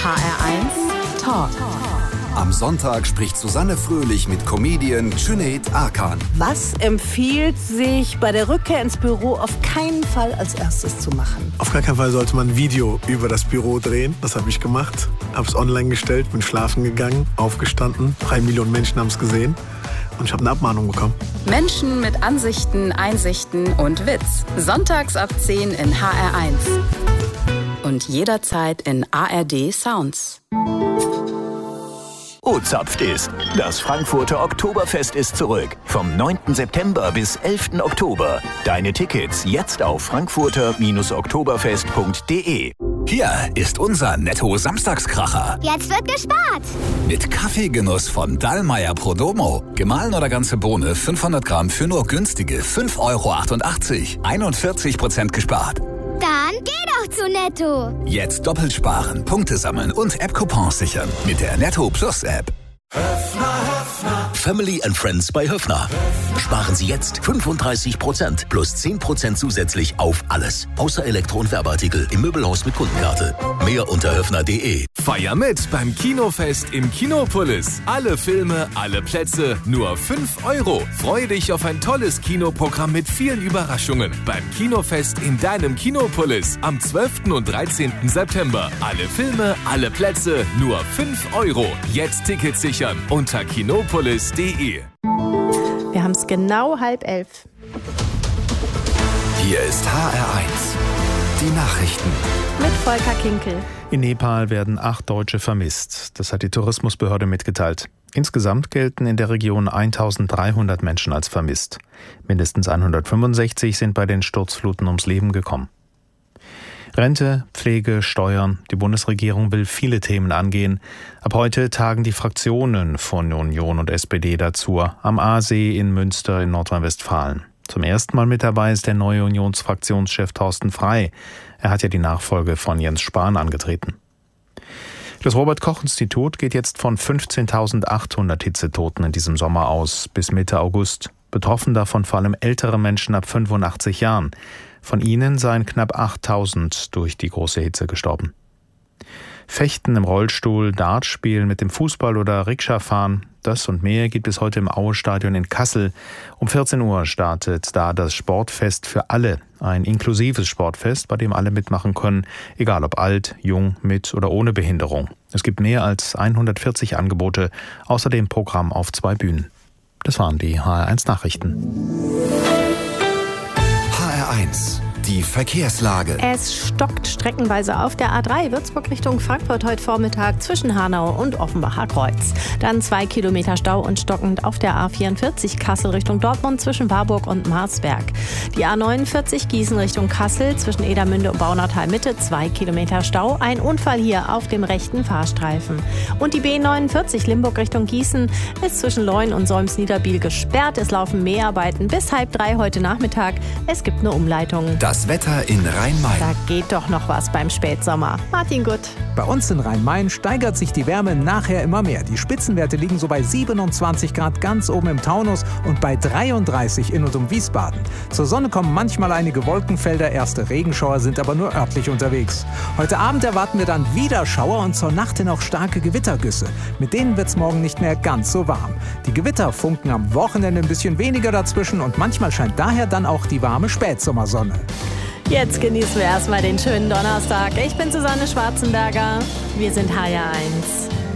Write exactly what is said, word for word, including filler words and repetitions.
H R eins Talk. Am Sonntag spricht Susanne Fröhlich mit Comedian Cüneyt Arkan. Was empfiehlt sich bei der Rückkehr ins Büro auf keinen Fall als erstes zu machen? Auf gar keinen Fall sollte man ein Video über das Büro drehen. Das habe ich gemacht. Habe es online gestellt, bin schlafen gegangen, aufgestanden. Drei Millionen Menschen haben es gesehen. Und ich habe eine Abmahnung bekommen. Menschen mit Ansichten, Einsichten und Witz. Sonntags ab zehn in H R eins. Und jederzeit in A R D Sounds. O-Zapft ist. Das Frankfurter Oktoberfest ist zurück. Vom neunten September bis elften Oktober. Deine Tickets jetzt auf frankfurter oktoberfest punkt de. Hier ist unser Netto-Samstagskracher. Jetzt wird gespart. Mit Kaffeegenuss von Dallmayr Prodomo. Gemahlen oder ganze Bohne fünfhundert Gramm für nur günstige fünf Euro achtundachtzig. einundvierzig Prozent gespart. Dann geh doch zu Netto. Jetzt doppelt sparen, Punkte sammeln und App-Coupons sichern mit der Netto Plus App. Family and Friends bei Höffner. Sparen Sie jetzt fünfunddreißig Prozent plus zehn Prozent zusätzlich auf alles. Außer Elektro- und Werbeartikel im Möbelhaus mit Kundenkarte. Mehr unter höffner punkt de. Feier mit beim Kinofest im Kinopolis. Alle Filme, alle Plätze, nur fünf Euro. Freue dich auf ein tolles Kinoprogramm mit vielen Überraschungen. Beim Kinofest in deinem Kinopolis am zwölften und dreizehnten September. Alle Filme, alle Plätze, nur fünf Euro. Jetzt Tickets sichern unter kinopolis punkt de. Wir haben es genau halb elf. Hier ist H R eins. Die Nachrichten. Mit Volker Kinkel. In Nepal werden acht Deutsche vermisst. Das hat die Tourismusbehörde mitgeteilt. Insgesamt gelten in der Region eintausenddreihundert Menschen als vermisst. Mindestens hundertfünfundsechzig sind bei den Sturzfluten ums Leben gekommen. Rente, Pflege, Steuern. Die Bundesregierung will viele Themen angehen. Ab heute tagen die Fraktionen von Union und S P D dazu am Aasee in Münster in Nordrhein-Westfalen. Zum ersten Mal mit dabei ist der neue Unionsfraktionschef Thorsten Frey. Er hat ja die Nachfolge von Jens Spahn angetreten. Das Robert-Koch-Institut geht jetzt von fünfzehntausendachthundert Hitzetoten in diesem Sommer aus bis Mitte August. Betroffen davon vor allem ältere Menschen ab fünfundachtzig Jahren. Von ihnen seien knapp achttausend durch die große Hitze gestorben. Fechten im Rollstuhl, Dartspielen mit dem Fußball oder Rikscha-Fahren, das und mehr gibt es heute im Aue-Stadion in Kassel. Um vierzehn Uhr startet da das Sportfest für alle. Ein inklusives Sportfest, bei dem alle mitmachen können, egal ob alt, jung, mit oder ohne Behinderung. Es gibt mehr als hundertvierzig Angebote, außerdem Programm auf zwei Bühnen. Das waren die H R eins Nachrichten. H R eins. Die Verkehrslage. Es stockt streckenweise auf der A drei Würzburg Richtung Frankfurt heute Vormittag zwischen Hanau und Offenbacher Kreuz. Dann zwei Kilometer Stau und stockend auf der A vierundvierzig Kassel Richtung Dortmund zwischen Warburg und Marsberg. Die A neunundvierzig Gießen Richtung Kassel zwischen Edermünde und Baunatal Mitte zwei Kilometer Stau. Ein Unfall hier auf dem rechten Fahrstreifen. Und die B neunundvierzig Limburg Richtung Gießen ist zwischen Leun und Solms-Niederbiel gesperrt. Es laufen Mäharbeiten bis halb drei heute Nachmittag. Es gibt eine Umleitung. Das Wetter in Rhein-Main. Da geht doch noch was beim Spätsommer. Martin Gutt. Bei uns in Rhein-Main steigert sich die Wärme nachher immer mehr. Die Spitzenwerte liegen so bei siebenundzwanzig Grad ganz oben im Taunus und bei dreiunddreißig in und um Wiesbaden. Zur Sonne kommen manchmal einige Wolkenfelder, erste Regenschauer sind aber nur örtlich unterwegs. Heute Abend erwarten wir dann wieder Schauer und zur Nacht hin auch starke Gewittergüsse. Mit denen wird es morgen nicht mehr ganz so warm. Die Gewitter funken am Wochenende ein bisschen weniger dazwischen und manchmal scheint daher dann auch die warme Spätsommersonne. Jetzt genießen wir erstmal den schönen Donnerstag. Ich bin Susanne Schwarzenberger. Wir sind H R eins.